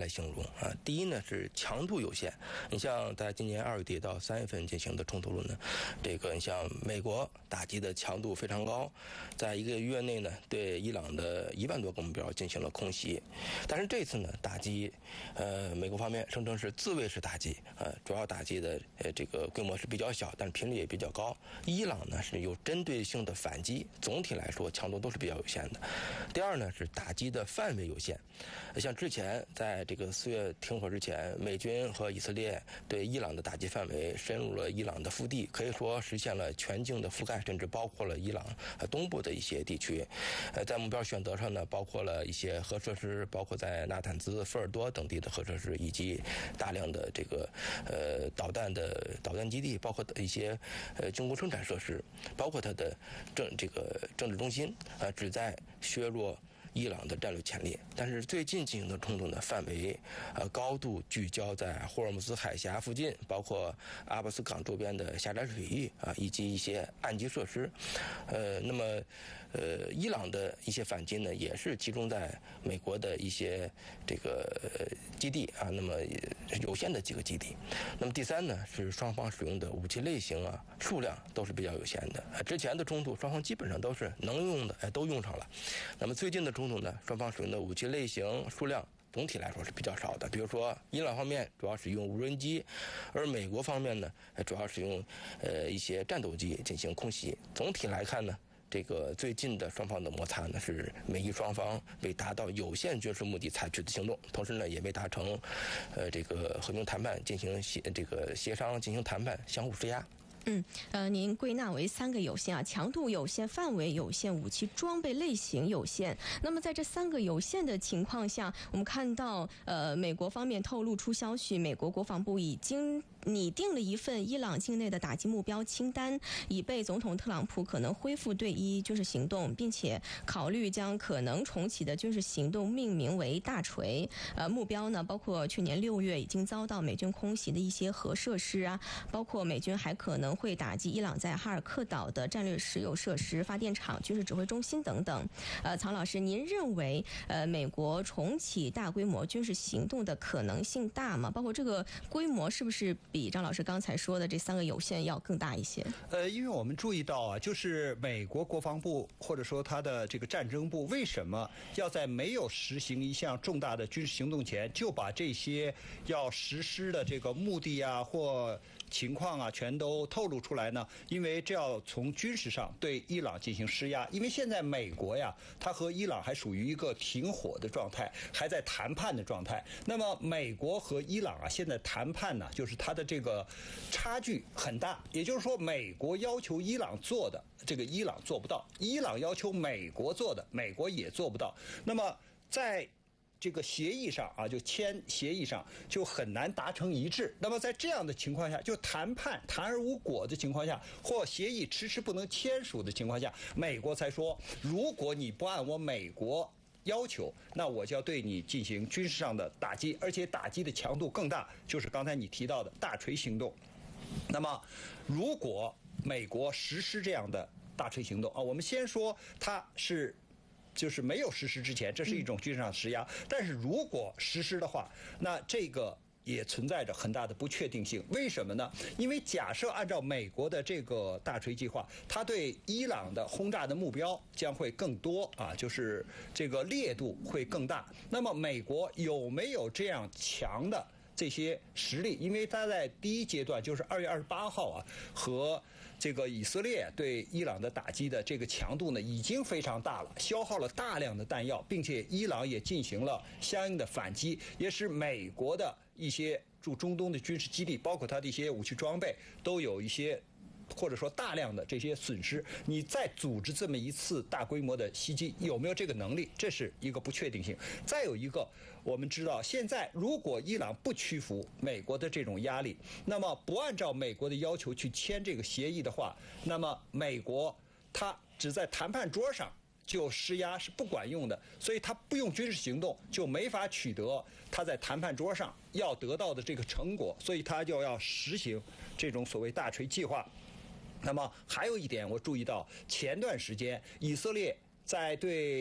形容啊。第一呢是强度有限，你像在今年2月底到3月份进行的冲突中呢，这个你像美国打击的强度非常高，在1个月内呢对伊朗的1万多个目标进行了空袭。但是这次呢打击，美国方面声称是自卫式打击，主要打击的这个规模是比较小，但是频率也比较高。伊朗呢是有针对性的反击，总体来说强度都是比较有限的。第二呢是打击的范围有限，像之前在这个4月停火之前，美军和以色列对伊朗的打击范围深入了伊朗的腹地，可以说实现了全境的覆盖，甚至包括了伊朗东部的一些地区。在目标选择上呢，包括了一些核设施，包括在纳坦兹、福尔多等地的核设施，以及大量的这个导弹基地，包括一些军工生产设施，包括它的政治中心，旨在削弱伊朗的战略潜力。但是最近进行的冲突呢，范围高度聚焦在霍尔木兹海峡附近，包括阿巴斯港周边的狭窄水域以及一些岸基设施。那么伊朗的一些反击呢，也是集中在美国的一些这个基地那么有限的几个基地。那么第三呢，是双方使用的武器类型数量都是比较有限的。之前的冲突双方基本上都是能用的都用上了。那么最近的冲突呢，双方使用的武器类型数量总体来说是比较少的。比如说伊朗方面主要使用无人机，而美国方面呢主要使用一些战斗机进行空袭。总体来看呢，这个最近的双方的摩擦呢，是美伊双方为达到有限军事目的采取的行动，同时呢也未达成这个和平谈判进行协商进行谈判，相互施压。 您归纳为3个有限强度有限、范围有限、武器装备类型有限。那么在这3个有限的情况下，我们看到美国方面透露出消息，美国国防部已经拟定了一份伊朗境内的打击目标清单，以备总统特朗普可能恢复对伊军事行动，并且考虑将可能重启的军事行动命名为大锤。目标呢包括去年6月已经遭到美军空袭的一些核设施包括美军还可能会打击伊朗在哈尔克岛的战略石油设施、发电厂、军事指挥中心等等。曹老师，您认为美国重启大规模军事行动的可能性大吗？包括这个规模是不是比张老师刚才说的这3个有限要更大一些？ 因为我们注意到就是美国国防部或者说他的这个战争部为什么要在没有实行一项重大的军事行动前，就把这些要实施的这个目的或情况全都透露出来呢？因为这要从军事上对伊朗进行施压。因为现在美国它和伊朗还属于一个停火的状态，还在谈判的状态。那么美国和伊朗现在谈判呢，就是它的这个差距很大。也就是说，美国要求伊朗做的，这个伊朗做不到；伊朗要求美国做的，美国也做不到。那么在这个协议上就签协议上就很难达成一致。那么在这样的情况下，就谈而无果的情况下，或协议迟迟不能签署的情况下，美国才说，如果你不按我美国要求，那我就要对你进行军事上的打击，而且打击的强度更大，就是刚才你提到的大锤行动。那么如果美国实施这样的大锤行动我们先说它是就是没有实施之前，这是一种军事上施压。但是如果实施的话，那这个也存在着很大的不确定性。为什么呢？因为假设按照美国的这个大锤计划，它对伊朗的轰炸的目标将会更多就是这个烈度会更大。那么美国有没有这样强的这些实力？因为它在第一阶段就是2月28号和这个以色列对伊朗的打击的这个强度呢已经非常大了，消耗了大量的弹药，并且伊朗也进行了相应的反击，也使美国的一些驻中东的军事基地，包括它的一些武器装备都有一些或者说大量的这些损失。你再组织这么一次大规模的袭击，有没有这个能力？这是一个不确定性。再有一个，我们知道现在如果伊朗不屈服美国的这种压力，那么不按照美国的要求去签这个协议的话，那么美国它只在谈判桌上就施压是不管用的，所以他不用军事行动就没法取得他在谈判桌上要得到的这个成果，所以他就要实行这种所谓大锤计划。那么还有一点我注意到，前段时间以色列在对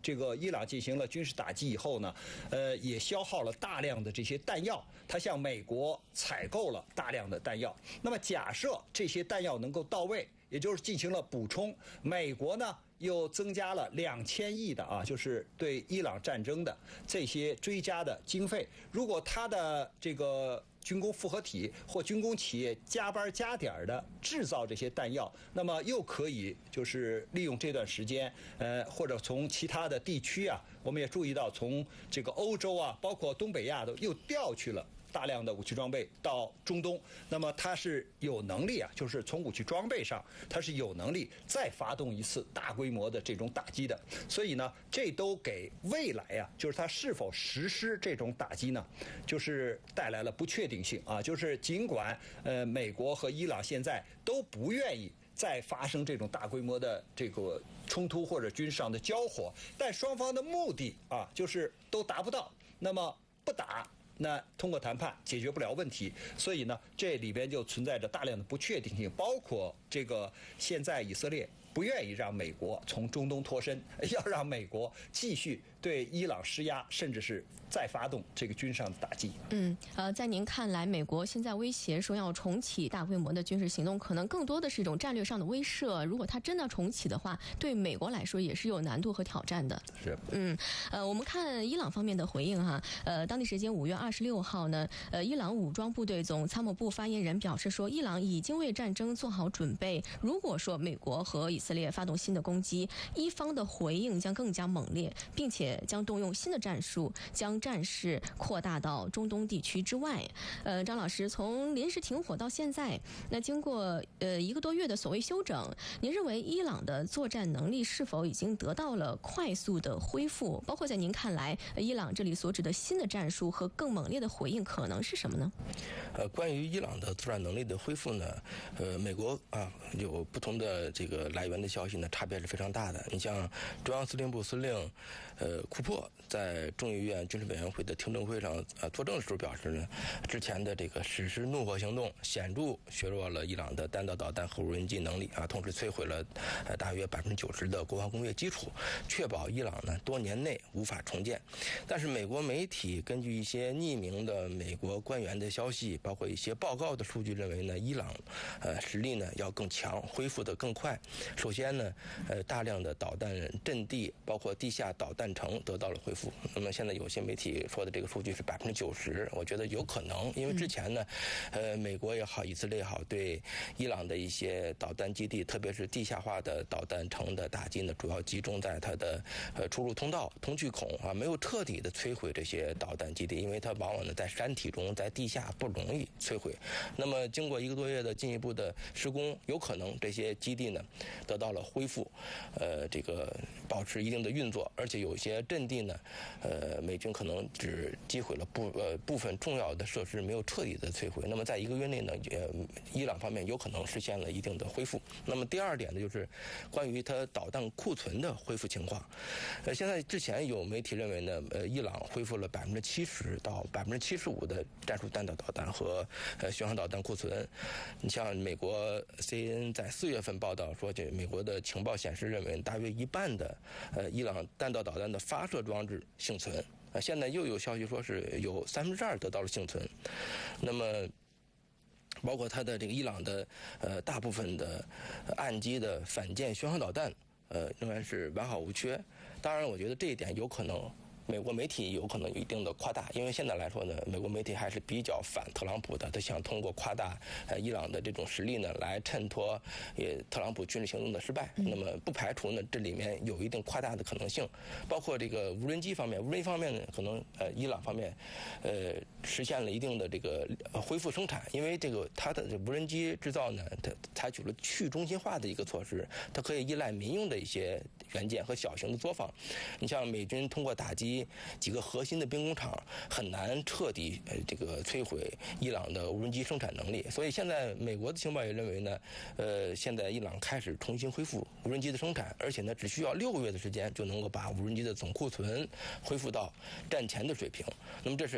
这个伊朗进行了军事打击以后呢，也消耗了大量的这些弹药，它向美国采购了大量的弹药。那么假设这些弹药能够到位，也就是进行了补充，美国呢又增加了2000亿的就是对伊朗战争的这些追加的经费。如果它的这个军工复合体或军工企业加班加点的制造这些弹药，那么又可以就是利用这段时间，或者从其他的地区我们也注意到从这个欧洲包括东北亚都又调去了大量的武器装备到中东，那么它是有能力就是从武器装备上，它是有能力再发动一次大规模的这种打击的。所以呢，这都给未来就是它是否实施这种打击呢，就是带来了不确定性就是尽管美国和伊朗现在都不愿意再发生这种大规模的这个冲突或者军事上的交火，但双方的目的就是都达不到，那么不打，那通过谈判解决不了问题，所以呢，这里边就存在着大量的不确定性，包括这个现在以色列不愿意让美国从中东脱身，要让美国继续对伊朗施压，甚至是再发动这个军事上的打击。 在您看来，美国现在威胁说要重启大规模的军事行动，可能更多的是一种战略上的威慑。如果它真的重启的话，对美国来说也是有难度和挑战的。 是。 我们看伊朗方面的回应当地时间5月26号呢，伊朗武装部队总参谋部发言人表示说，伊朗已经为战争做好准备。如果说美国和以色列发动新的攻击，一方的回应将更加猛烈，并且将动用新的战术，将战事扩大到中东地区之外。张老师，从临时停火到现在，那经过1个多月的所谓休整，您认为伊朗的作战能力是否已经得到了快速的恢复？包括在您看来，伊朗这里所指的新的战术和更猛烈的回应可能是什么呢？ 关于伊朗的作战能力的恢复呢，美国有不同的这个来源的消息呢，差别是非常大的。你像中央司令部司令库珀在众议院军事委员会的听证会上作证的时候表示呢，之前的这个实施怒火行动显著削弱了伊朗的弹道导弹和无人机能力同时摧毁了大约90%的国防工业基础，确保伊朗呢多年内无法重建。但是美国媒体根据一些匿名的美国官员的消息，包括一些报告的数据认为呢，伊朗实力呢要更强，恢复得更快。首先呢，大量的导弹阵地，包括地下导弹城得到了恢复。那么现在有些媒体说的这个数据是90%，我觉得有可能，因为之前呢，美国也好，以色列也好，对伊朗的一些导弹基地，特别是地下化的导弹城的打击呢，主要集中在它的出入通道、通气孔没有彻底的摧毁这些导弹基地，因为它往往呢在山体中，在地下不容易摧毁。那么经过1个多月的进一步的施工，有可能这些基地呢得到了恢复，这个保持一定的运作，而且有些阵地呢，美军可能只击毁了部分重要的设施，没有彻底的摧毁。那么在1个月内呢，伊朗方面有可能实现了一定的恢复。那么第二点呢，就是关于它导弹库存的恢复情况。现在之前有媒体认为呢，伊朗恢复了70%到75%的战术弹道导弹和巡航导弹库存。你像美国 CNN 在4月份报道说，这美国的情报显示认为大约一半的伊朗弹道导弹的发射装置幸存。现在又有消息说是有2%得到了幸存。那么包括它的这个伊朗的大部分的岸基的反舰巡航导弹仍然是完好无缺。当然我觉得这一点有可能美国媒体有可能有一定的夸大，因为现在来说呢，美国媒体还是比较反特朗普的，他想通过夸大伊朗的这种实力呢，来衬托特朗普军事行动的失败。那么不排除呢，这里面有一定夸大的可能性。包括这个无人机方面，无人机方面呢，可能伊朗方面实现了一定的这个恢复生产，因为这个它的无人机制造呢，它采取了去中心化的一个措施，它可以依赖民用的一些元件和小型的作坊。你像美军通过打击几个核心的兵工厂，很难彻底这个摧毁伊朗的无人机生产能力。所以现在美国的情报也认为呢，现在伊朗开始重新恢复无人机的生产，而且呢只需要6个月的时间就能够把无人机的总库存恢复到战前的水平。那么这是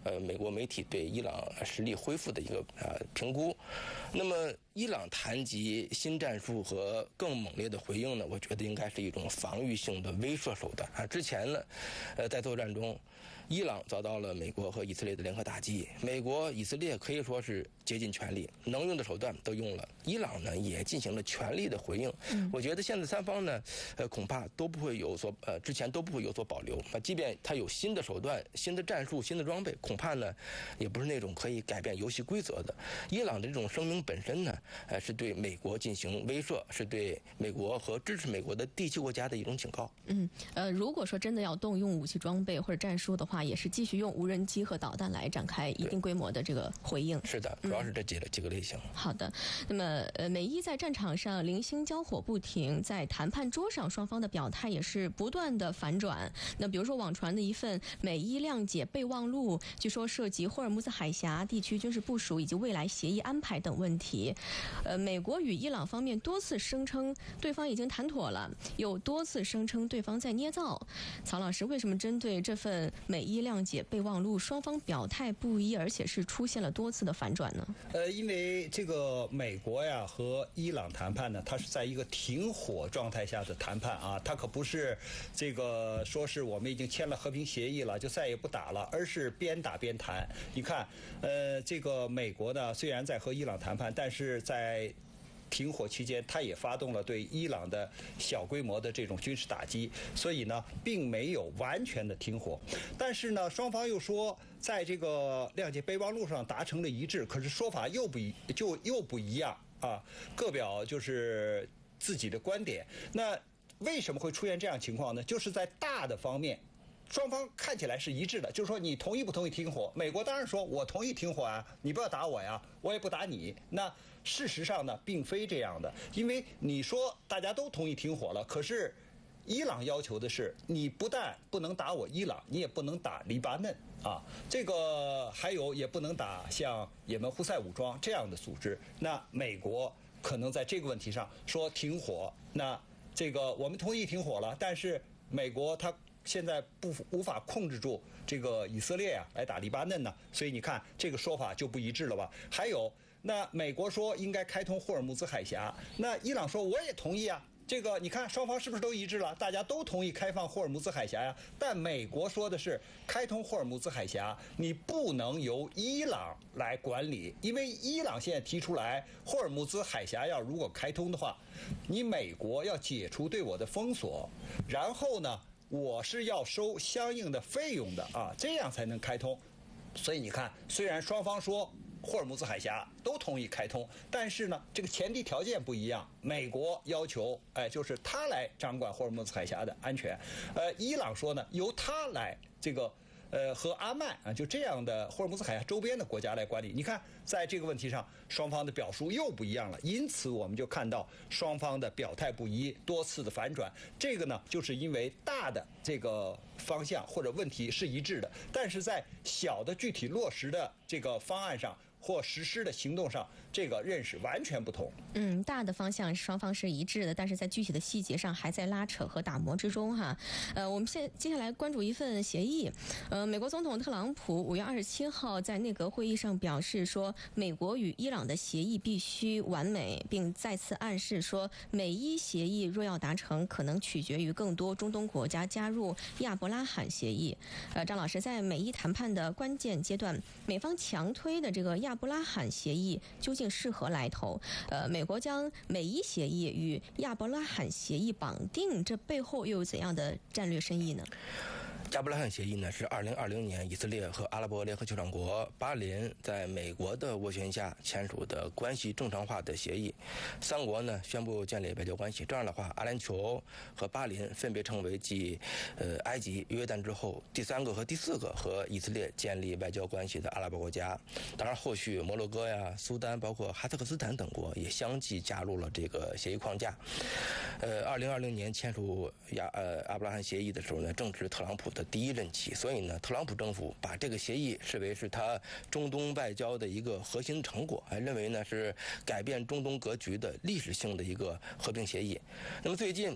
美国媒体对伊朗实力恢复的一个评估。那么伊朗谈及新战术和更猛烈的回应呢，我觉得应该是一种防御性的威慑手段啊。之前呢，在作战中，伊朗遭到了美国和以色列的联合打击，美国、以色列可以说是竭尽全力，能用的手段都用了。伊朗呢也进行了全力的回应。我觉得现在三方呢，恐怕都不会之前都不会有所保留。即便他有新的手段、新的战术、新的装备，恐怕呢也不是那种可以改变游戏规则的。伊朗的这种声明本身呢，是对美国进行威慑，是对美国和支持美国的地区国家的一种警告。 如果说真的要动用武器装备或者战术的话，也是继续用无人机和导弹来展开一定规模的这个回应。 是的，主要是这几个类型。 好的，那么美伊在战场上零星交火不停，在谈判桌上双方的表态也是不断的反转。那比如说网传的一份美伊谅解备忘录，据说涉及霍尔木兹海峡地区军事部署以及未来协议安排等问题。美国与伊朗方面多次声称对方已经谈妥了，又多次声称对方在捏造。曹老师，为什么针对这份美伊谅解备忘录，双方表态不一，而且是出现了多次的反转呢？ 因为这个美国呀和伊朗谈判呢，它是在一个停火状态下的谈判啊，它可不是这个说是我们已经签了和平协议了就再也不打了，而是边打边谈。你看，这个美国呢虽然在和伊朗谈判，但是在停火期间，他也发动了对伊朗的小规模的这种军事打击，所以呢，并没有完全的停火。但是呢，双方又说在这个谅解备忘录上达成了一致，可是说法又不一样啊，各表就是自己的观点。那为什么会出现这样情况呢？就是在大的方面，双方看起来是一致的，就是说你同意不同意停火？美国当然说我同意停火啊，你不要打我呀，我也不打你。那事实上呢，并非这样的，因为你说大家都同意停火了，可是伊朗要求的是，你不但不能打我伊朗，你也不能打黎巴嫩啊，这个还有也不能打像也门胡塞武装这样的组织。那美国可能在这个问题上说停火，那这个我们同意停火了，但是美国它现在无法控制住这个以色列啊来打黎巴嫩呢，所以你看这个说法就不一致了吧？还有，那美国说应该开通霍尔木兹海峡，那伊朗说我也同意啊。这个你看双方是不是都一致了？大家都同意开放霍尔木兹海峡呀。但美国说的是开通霍尔木兹海峡，你不能由伊朗来管理，因为伊朗现在提出来霍尔木兹海峡要如果开通的话，你美国要解除对我的封锁，然后呢，我是要收相应的费用的啊，这样才能开通。所以你看，虽然双方说霍尔木兹海峡都同意开通，但是呢，这个前提条件不一样。美国要求，就是他来掌管霍尔木兹海峡的安全，伊朗说呢，由他来这个。和阿曼啊，就这样的霍尔木兹海峡周边的国家来管理。你看，在这个问题上，双方的表述又不一样了，因此我们就看到双方的表态不一，多次的反转。这个呢，就是因为大的这个方向或者问题是一致的，但是在小的具体落实的这个方案上或实施的行动上，这个认识完全不同。 大的方向双方是一致的，但是在具体的细节上还在拉扯和打磨之中哈。我们接下来关注一份协议。美国总统特朗普5月27号在内阁会议上表示说，美国与伊朗的协议必须完美，并再次暗示说，美伊协议若要达成，可能取决于更多中东国家加入亚伯拉罕协议。张老师，在美伊谈判的关键阶段，美方强推的这个亚伯拉罕协议究竟是何来头？美国将美伊协议与亚伯拉罕协议绑定，这背后又有怎样的战略深意呢？ 亚伯拉罕协议呢，是2020年以色列和阿拉伯联合酋长国巴林在美国的斡旋下签署的关系正常化的协议。三国呢宣布建立外交关系，这样的话，阿联酋和巴林分别成为继埃及、约旦之后第3个和第4个和以色列建立外交关系的阿拉伯国家。当然，后续摩洛哥呀、苏丹，包括哈萨克斯坦等国也相继加入了这个协议框架。2020年签署亚伯拉罕协议的时候呢，正值特朗普的第1任期，所以呢，特朗普政府把这个协议视为是他中东外交的一个核心成果，还认为呢是改变中东格局的历史性的一个和平协议。那么最近，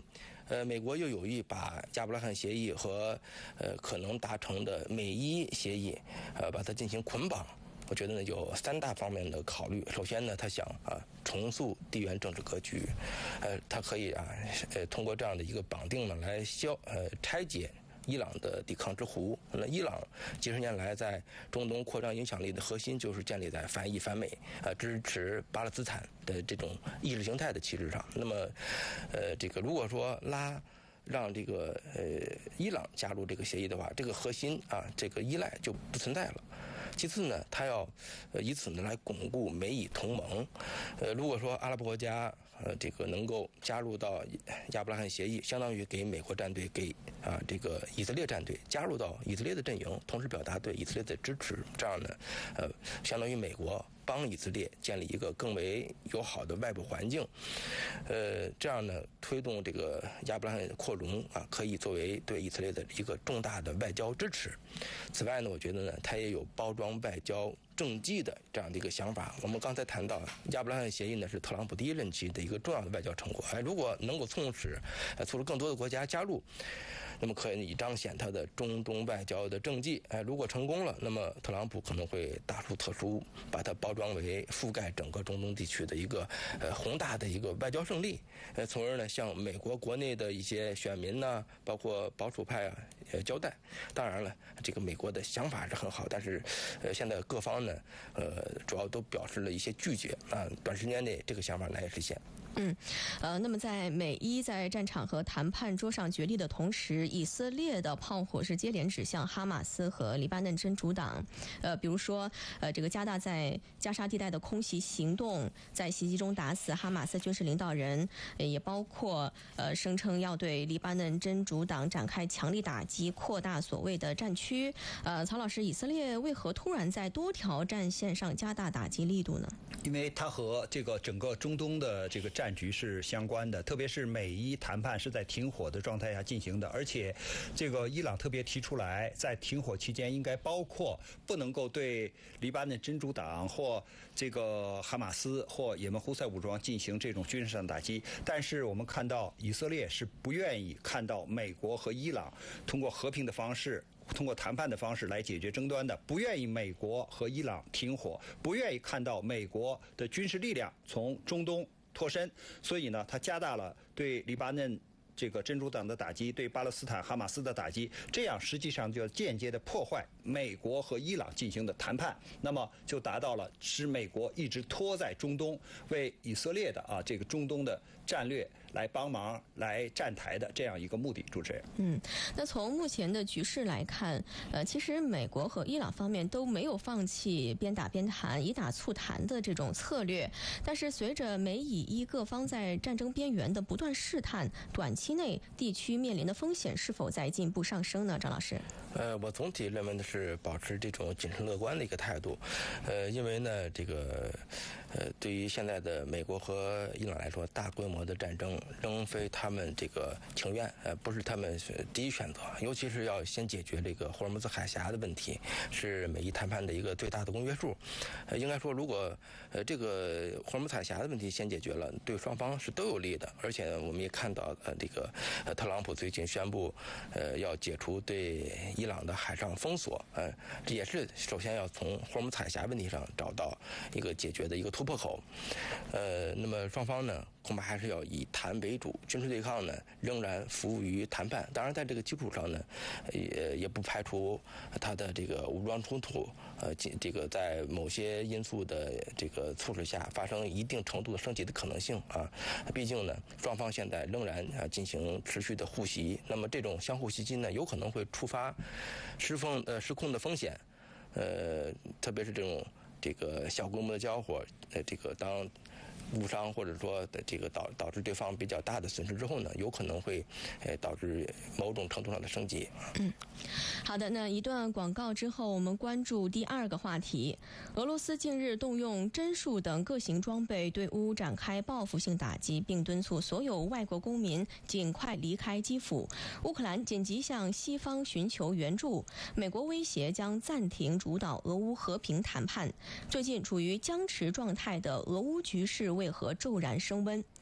美国又有意把亚伯拉罕协议和可能达成的美伊协议，把它进行捆绑。我觉得呢有3大方面的考虑。首先呢，他想重塑地缘政治格局，他可以通过这样的一个绑定呢来拆解伊朗的抵抗之湖。那伊朗几十年来在中东扩张影响力的核心就是建立在反伊反美，支持巴勒斯坦的这种意识形态的旗帜上。那么，这个如果说让这个伊朗加入这个协议的话，这个核心这个依赖就不存在了。其次呢，他要以此呢来巩固美以同盟。如果说阿拉伯国家这个能够加入到亚伯拉罕协议，相当于给美国战队给这个以色列战队加入到以色列的阵营，同时表达对以色列的支持，这样呢相当于美国帮以色列建立一个更为友好的外部环境，这样呢推动这个亚伯拉罕扩容可以作为对以色列的一个重大的外交支持。此外呢，我觉得呢，它也有包装外交政绩的这样的一个想法。我们刚才谈到亚伯拉罕协议呢是特朗普第1任期的一个重要的外交成果，如果能够促使更多的国家加入，那么可以彰显他的中东外交的政绩。如果成功了，那么特朗普可能会大书特书，把它包装为覆盖整个中东地区的一个宏大的一个外交胜利，从而呢向美国国内的一些选民呢，包括保守派交代。当然了，这个美国的想法是很好，但是现在各方呢主要都表示了一些拒绝短时间内这个想法难以实现。 那么在美伊在战场和谈判桌上角力的同时，以色列的炮火是接连指向哈马斯和黎巴嫩真主党。比如说，这个加大在加沙地带的空袭行动，在袭击中打死哈马斯军事领导人，也包括声称要对黎巴嫩真主党展开强力打击，扩大所谓的战区。曹老师，以色列为何突然在多条战线上加大打击力度呢？ 因为它和这个整个中东的这个战局是相关的，特别是美伊谈判是在停火的状态下进行的，而且这个伊朗特别提出来，在停火期间应该包括不能够对黎巴嫩真主党或这个哈马斯或也门胡塞武装进行这种军事上打击。但是我们看到以色列是不愿意看到美国和伊朗通过和平的方式，通过谈判的方式来解决争端的，不愿意美国和伊朗停火，不愿意看到美国的军事力量从中东脱身，所以呢，他加大了对黎巴嫩这个真主党的打击，对巴勒斯坦哈马斯的打击，这样实际上就间接的破坏美国和伊朗进行的谈判，那么就达到了使美国一直拖在中东，为以色列的这个中东的战略来帮忙来站台的这样一个目的。主持人， 那从目前的局势来看，其实美国和伊朗方面都没有放弃边打边谈、以打促谈的这种策略，但是随着美以伊各方在战争边缘的不断试探，短期内地区面临的风险是否在进一步上升呢？张老师， 我总体认为的是保持这种谨慎乐观的一个态度，因为呢，这个对于现在的美国和伊朗来说，大规模的战争仍非他们这个情愿，不是他们第一选择，尤其是要先解决这个霍尔木兹海峡的问题，是美伊谈判的一个最大的公约数。应该说，如果这个霍尔木兹海峡的问题先解决了，对双方是都有利的。而且我们也看到，这个特朗普最近宣布，要解除对伊朗的海上封锁，这也是首先要从霍尔木兹海峡问题上找到一个解决的一个突破口。那么双方呢，恐怕还是要以谈为主，军事对抗呢仍然服务于谈判。当然，在这个基础上呢，也不排除它的这个武装冲突，这个在某些因素的这个促使下发生一定程度的升级的可能性毕竟呢，双方现在仍然进行持续的互袭，那么这种相互袭击呢，有可能会触发失控的风险，特别是这个小规模的交火，这个当误伤或者说这个导致对方比较大的损失之后呢，有可能会导致某种程度上的升级。 好的，那一段广告之后，我们关注第二个话题。俄罗斯近日动用针数等各型装备对乌展开报复性打击，并敦促所有外国公民尽快离开基辅。乌克兰紧急向西方寻求援助，美国威胁将暂停主导俄乌和平谈判。最近处于僵持状态的俄乌局势为何骤然升温？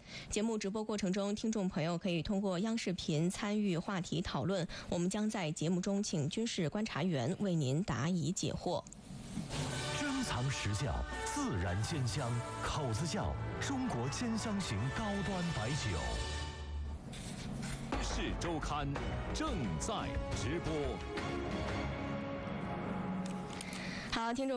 节目直播过程中，听众朋友可以通过央视频参与话题讨论，我们将在节目中请军事观察员为您答疑解惑。 珍藏实窖，自然鲜香，口子窖，中国兼香型高端白酒。 是周刊正在直播。 好，听众